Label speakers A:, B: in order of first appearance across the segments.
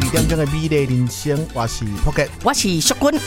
A: 点钟的美丽人生，我是 Pocket，
B: 我是淑君。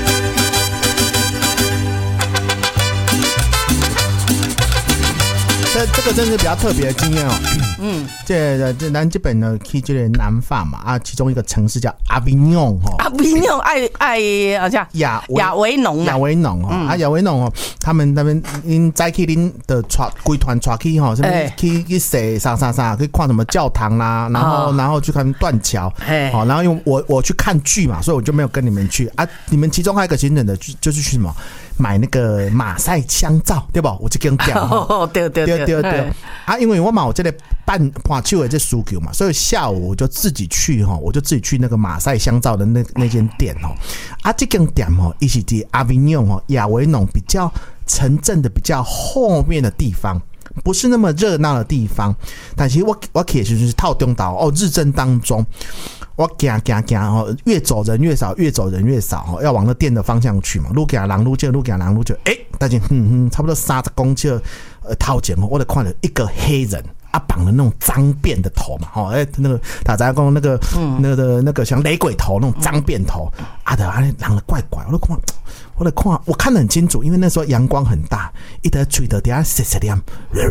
A: 这个真是比较特别的经验哦。这咱这边呢去这个南法嘛啊，其中一个城市叫阿维农哦。
B: 阿维农好像亚维农
A: 哦，亚维农哦，他们那边因在去恁的规团带去吼，什么去洗啥，去看什么教堂啦，然后去看断桥，好，然后因为我去看剧嘛，所以我就没有跟你们去啊。你们其中还有一个行程的就是去什么？买那个马赛香皂，对吧？我就跟讲，
B: 对
A: 啊，因为我嘛有这个办手的这需求嘛，所以下午我就自己去那个马赛香皂的那间店哦。啊，这间店哦，一起在阿维农哦，亚维农比较城镇的比较后面的地方。不是那么热闹的地方，但是我其实是套中岛哦，日正当中，我行哦，越走人越少，哦，要往那店的方向去嘛，路行人路就，但是差不多30公尺头前我就看到一个黑人。啊，绑了那种脏辫的头嘛，那个大家讲那个像雷鬼头那种脏辫头，啊的，人的怪怪，我看得很清楚，因为那时候阳光很大，一直吹的底下湿凉，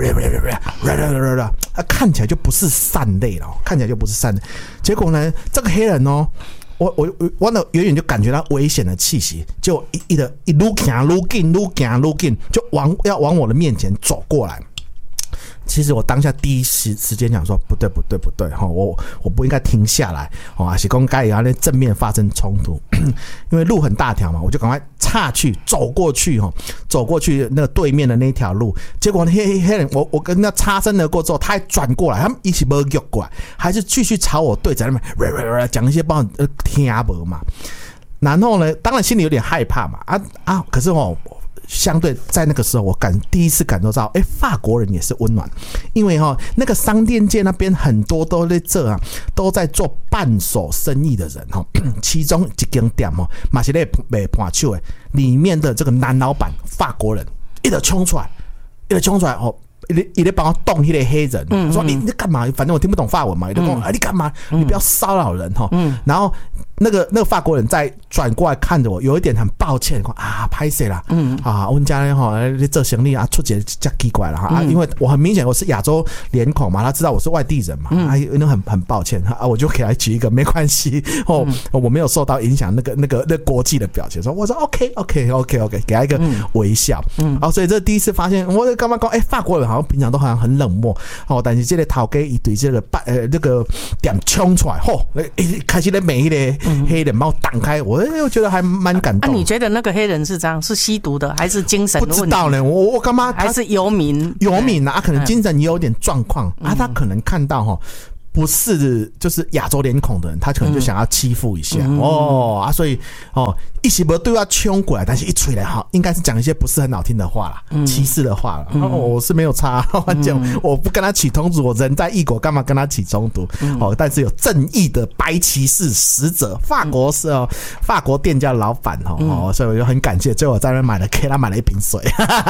A: 看起来就不是善类了，结果呢，这个黑人哦，我远远就感觉到危险的气息，就一路行路近，就要往我的面前走过来。其实我当下第一时间想说不对我不应该停下来还是说该要正面发生冲突因为路很大条嘛，我就赶快岔去走过去那个对面的那条路，结果黑人我跟他擦身而过之后，他还转过来，他们一起没有过来，还是继续朝我对着那边讲一些不好听不嘛，然后呢当然心里有点害怕嘛可是相对在那个时候我第一次感受到法国人也是温暖，因为那个商店街那边很多都在做伴手生意的人其中一间店嘛是在卖盘手的，里面的这个男老板法国人一直冲出来一直帮我动那个黑人，我说你干嘛？反正我听不懂法文嘛，一直说你干嘛？你不要骚扰人然后那个法国人再转过来看着我，有一点很抱歉，拍谁啦？我们家你做行李出节这奇怪了因为我很明显我是亚洲脸孔嘛，他知道我是外地人嘛，很抱歉我就给他举一个没关系我没有受到影响那个国际的表情，我说 OK， 给他一个微笑所以这第一次发现，我干嘛讲法国人好像平常都好像很冷漠但是这个头家一对这个那个点冲出来开始在每一个黑人把我挡开，我觉得还蛮感动。
B: 你觉得那个黑人是这样，是吸毒的还是精神问题？
A: 不知道呢，我干嘛？
B: 还是游民
A: 可能精神也有点状况他可能看到不是就是亚洲脸孔的人，他可能就想要欺负一下所以一时没对他冲过来，但是一吹来应该是讲一些不是很好听的话啦，歧视的话啦我是没有差我不跟他起冲突，我人在异国干嘛跟他起冲突但是有正义的白骑士使者，法国店家老板所以我就很感谢，最后我在那边给他买了一瓶水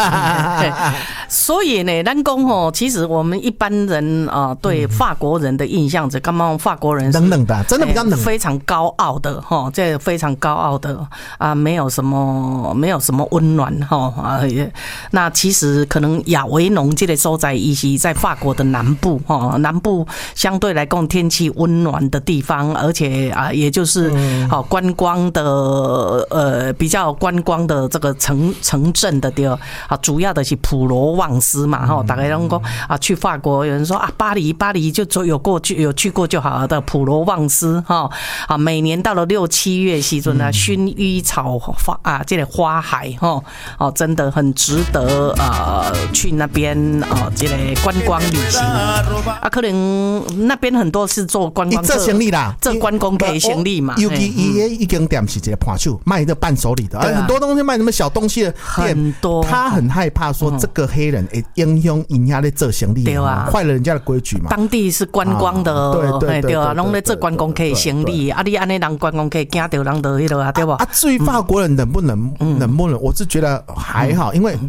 B: 所以呢咱讲其实我们一般人对法国人的印象就刚刚法国人
A: 冷冷的，真的比较冷，
B: 非常高傲的这非常高傲的没有什么温暖那其实可能亚维农这个所在也是在法国的南部南部相对来讲天气温暖的地方，而且也就是观光的比较观光的这个城镇的地方主要的是普罗旺斯嘛大概都说去法国有人说巴黎就有去过就好了的普罗旺斯每年到了6、7月时阵薰衣草这个花海真的很值得去那边这个观光旅行可能那边很多是做观光
A: 做行李啦，
B: 做观光可以行李嘛，
A: 尤其一间店是一个盘手卖的伴手礼的很多东西卖什么小东西的店很多，他很害怕说这个黑人会影响人家在做行李坏了人家的规矩嘛，
B: 当地是观光的对都在做观光可以行李你这样人观光可以怕到人就对吧至于
A: 法国人冷不冷，我是觉得还好因为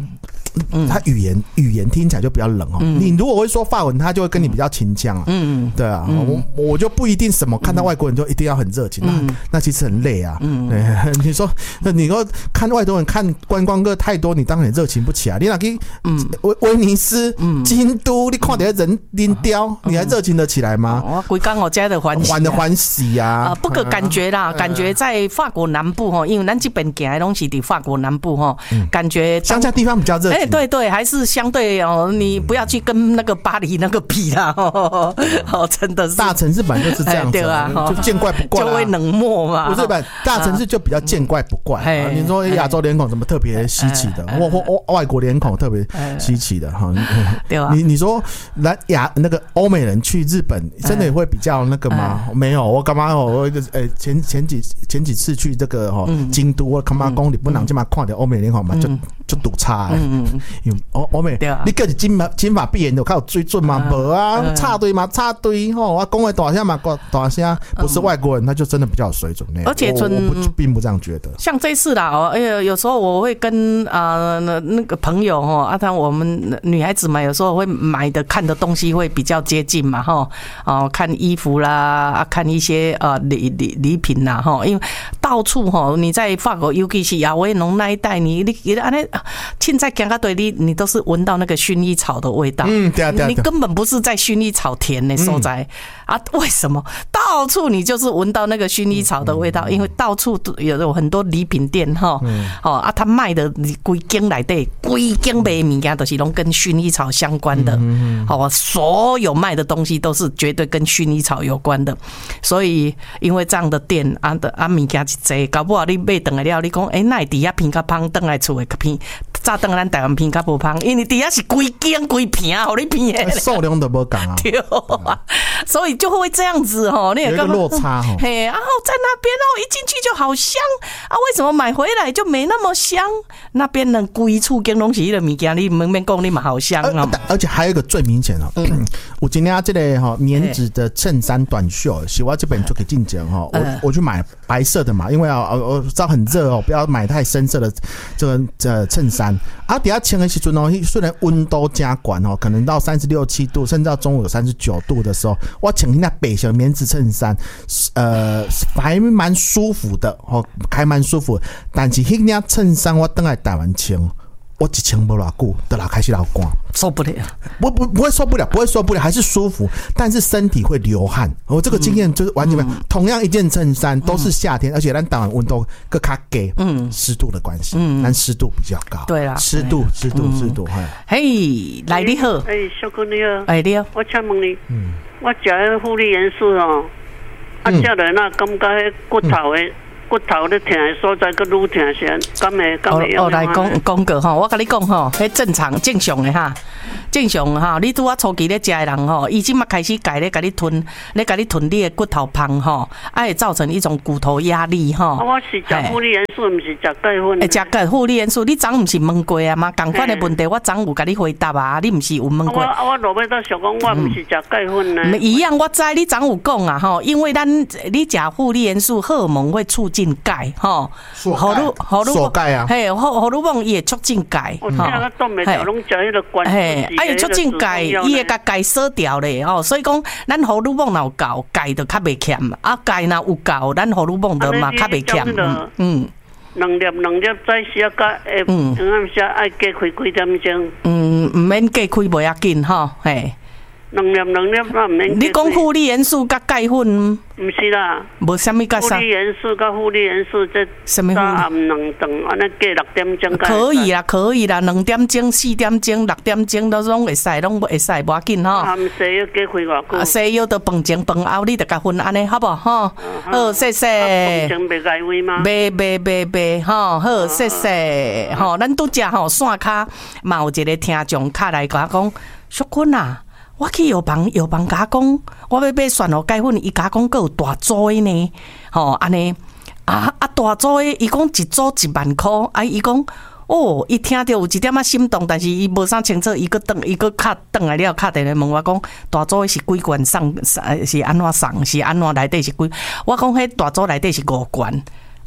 A: 他语言听起来就比较冷哦。你如果会说法文，他就会跟你比较亲江啊。对啊，我就不一定什么看到外国人就一定要很热情，那其实很累啊。你说看外国人看观光客太多，你当然热情不起来。你哪去威尼斯、京都，你看到人林雕，你还热情得起来吗？
B: 我规刚我家的
A: 欢喜啊！
B: 不过感觉啦，感觉在法国南部哈，因为咱这边行的东西在法国南部哈，感觉
A: 乡下地方比较热情。
B: 对，还是相对哦，你不要去跟那个巴黎那个比啦，真的是
A: 大城市本来就是这样子，对啊，就见怪不怪，
B: 就会冷漠嘛。
A: 不是吧？大城市就比较见怪不怪。你说亚洲脸孔怎么特别稀奇的，或外国脸孔特别稀奇的哈？
B: 对啊。
A: 你说那个欧美人去日本，真的会比较那个吗？没有，我干嘛？我前几次去这个京都，我干嘛讲你不能这么看到欧美脸孔嘛，就赌差。因为欧美，你个是金发碧眼的，靠有水准吗？无啊，插队嘛，插队吼！我讲的大声嘛，大声，不是外国人，他就真的比较有水准。
B: 而且
A: 我并不这样觉得。
B: 像这次啦，有时候我会跟那个朋友我们女孩子嘛，有时候会买的看的东西会比较接近嘛，看衣服啦，看一些礼品啦，因为到处你在法国，尤其是亚维农那一带，你安尼现在行到对你都是闻到那个薰衣草的味道。对，你根本不是在薰衣草田的所在啊？为什么到处你就是闻到那个薰衣草的味道？因为到处都有很多礼品店他卖的规间内底规间卖物件都是拢跟薰衣草相关的。所有卖的东西都是绝对跟薰衣草有关的。所以因为这样的店物件一济，搞不好你买回来了，你讲那会底下偏较芳，回来厝的偏早回咱台湾偏较无芳，因为底下是规间规片，互你片的
A: 数量都无共啊。
B: 对啊，所以就会这样子你
A: 有一个落差
B: 嘿，然后在那边一进去就好香啊，为什么买回来就没那么香？那边人规厝间拢是迄个物件，你免讲你嘛好香啊。
A: 而且还有一个最明显我今天这个棉质的衬衫短袖，是我这边就可以进前我去买白色的嘛，因为我知道很热不要买太深色的这个衬衫啊。底下穿的时候虽然温度加高可能到36、7度，甚至到中午有39度的时候，我穿那白色棉质衬衫，还蛮舒服的还蛮舒服。但是那件衬衫我回来台湾穿，我一穿不多久，就开始流汗，
B: 受不了。
A: 不会受不了，还是舒服，但是身体会流汗。我这个经验就是完全没有。同样一件衬衫都是夏天，而且咱台湾温度更较低，湿度的关系，咱湿度比较高。
B: 对啦，
A: 湿度。
B: 嘿，来你好，
C: 小哥你好，
B: 你好，
C: 我请问你，我食迄护理元素食落那感觉迄骨头咧疼的所在，佮愈疼些，敢会
B: 来讲过我跟你讲迄正常正常你拄啊初期咧食的人医生嘛开始改咧，甲你吞你的骨头芳会造成一种骨头压力
C: 我是食护理元素，唔是食钙粉。
B: 食钙护理元素，你昨唔是问过啊吗？同款的问题，我昨有甲你回答啊，你唔是有问过？
C: 我落尾到想讲，我唔是食钙粉呢。
B: 一样，我知你昨有讲啊因为你食护理元素，荷尔蒙会促进钙
A: 锁钙啊，
B: 嘿，荷尔蒙也促进钙。
C: 我这个冻袂掉，拢食迄个关系。
B: 有促进钙，伊会甲钙锁掉咧所以讲咱荷尔蒙若有够，钙就较袂欠钙若有够，咱荷尔蒙就嘛较袂欠。
C: 两粒早时甲暗时爱加开几点钟？
B: 唔免加开袂要紧嘿。
C: 两粒那唔免。
B: 你讲护理元素甲钙粉？
C: 唔是啦，
B: 无啥物甲啥。
C: 护理元素甲护理元素这
B: 什么？
C: 早暗2顿，安尼加6点钟。
B: 可以啦，2点钟、4点钟、6点钟都拢会使，无要紧
C: 西药加开偌久？
B: 西药都饭前饭后，你就甲分安尼，好不好谢谢。
C: 饭前袂解胃吗？
B: 袂好谢谢咱拄只线卡嘛有一个听众卡来甲我讲，淑君啊。我去药房甲讲，我要买蒜头钙粉，伊甲讲，佮有大组的呢，安尼大组的，伊讲一组10000块，伊讲伊听到有一点仔心动，但是伊无啥清楚，伊个卡转来了，卡电话问我讲，大组的是几罐送，是安怎送，是安怎内底是几？我讲迄大组内底是5罐。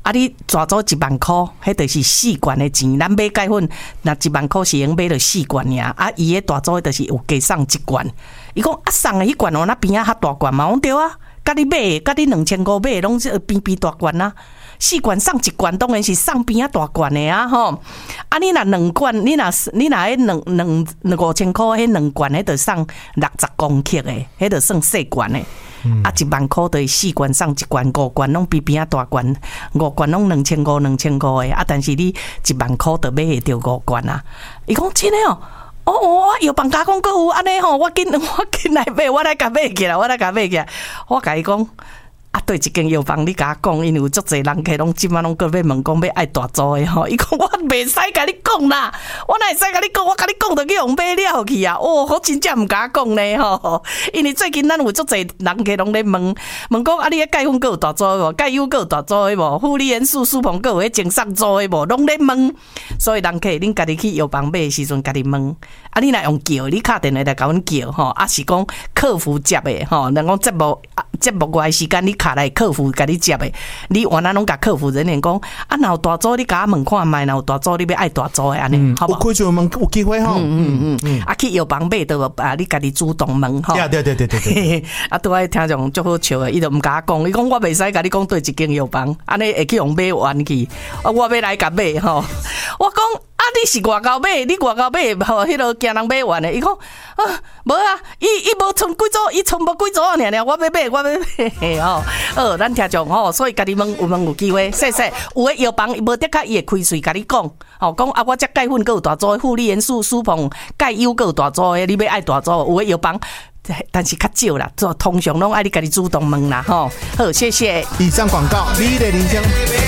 B: 啊，你抓走10000块，迄就是4罐的钱。咱买钙粉，那10000块是用买到4罐尔。啊，伊迄大组就是有加送1罐。伊讲啊，送的迄罐哦，那边啊较大罐嘛，我讲对啊。甲你买，甲你2500买，拢是边边大罐啊。4罐送1罐，当然是送边啊大罐的啊吼。啊，你若2罐，你若迄5000块，迄2罐迄就送60公克的，迄就算细罐的。啊，10000块就是4罐送1罐，5罐拢边边啊大罐，5罐拢2500的。啊，但是你10000块就买会到5罐啊。伊讲真的哦。我药房加工阁有安尼吼，我紧来买，我来甲买起来，我甲伊讲。啊，对一间药房，你甲我讲，因为有足侪人客拢即马拢搁要问讲要爱大组的吼。伊讲我袂使甲你讲啦，我哪会使甲你讲？我甲你讲就去用买了去啊！我真正毋甲讲呢吼，因为最近咱有足侪人客拢咧问讲啊，你迄钙粉阁有大组的无？钙油阁有大组的无？护理元素、舒鹏阁有迄精上组的无？拢咧问，所以人客恁家己去药房买的时阵，家己问。啊，你若用叫，你敲电话来甲阮叫吼，啊是讲客服接的吼，人讲节目外时间你卡来客服甲你接的，你原来拢甲客服人员讲，啊，若有大组你甲我问看卖，若有大组你要爱大组的安尼，好不好？
A: 有开就问，有机会吼。
B: 啊，去药房买到啊，你家己主动问吼。
A: 对。
B: 啊，拄仔听众足好笑的，伊就毋甲我讲，伊讲我袂使甲你讲对一间药房，安尼会去用买完去，啊，我要来甲买吼，我讲。啊！你是外口买，你外口买，吼，迄落惊人买完的。伊讲啊，无啊，伊无剩几组，伊剩无几组尔，我要买吼。咱听众吼，所以家己问有机会，说有诶药房无得较伊会开喙甲你讲，吼讲啊，我这钙粉阁有大组，护理元素、舒鹏、钙油阁有大组诶，你要爱大组，有诶药房。但是较少啦，通常拢爱你家己主动问啦，吼。好，谢谢。
A: 以上广告，你的人生。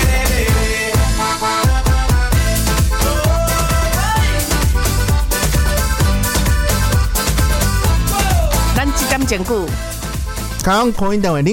B: 前句，
A: 刚空运电话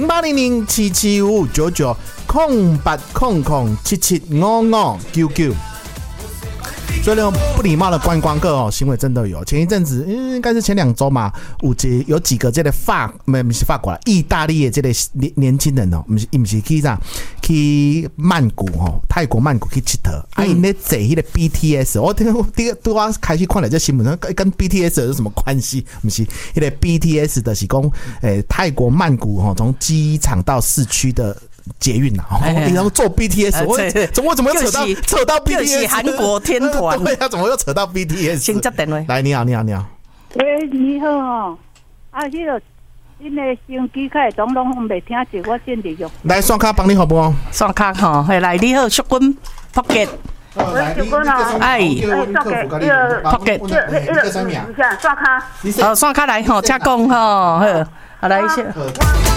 A: 08007755990800775599。所以那种不礼貌的观光客哦，行为真的有。前一阵子，应该是前2周嘛，有几个这个不是法国啦，意大利的这个年轻人哦，不是去啥去曼谷哦，泰国曼谷去佚佗，啊，因咧坐迄个 BTS， 我听我开始看了这新闻，跟 BTS 有什么关系？不是，迄个 BTS 的是讲，泰国曼谷哦，从机场到市区的。捷运啊，然后做 BTS， 我怎么又扯到 BTS？
B: 就是韩国天团，
A: 对啊，怎么又扯到 BTS？
B: 先接电话。
A: 来，你好。喂，
D: 你好哦，迄个恁的手机开总拢袂听着，我尽力用。
A: 来，刷卡帮你好不好？
B: 刷卡吼，来，你好，淑君 Pocket。
D: 淑君哦，
B: Pocket，
D: 刷卡。
B: 刷卡来吼，请讲吼，好，来一下。